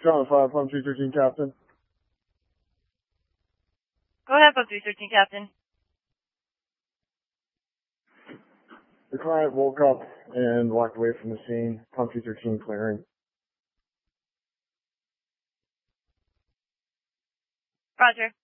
John 5, Plum 313, Captain. Go ahead, Plum 313, Captain. The client woke up and walked away from the scene. Plum 313 clearing. Roger.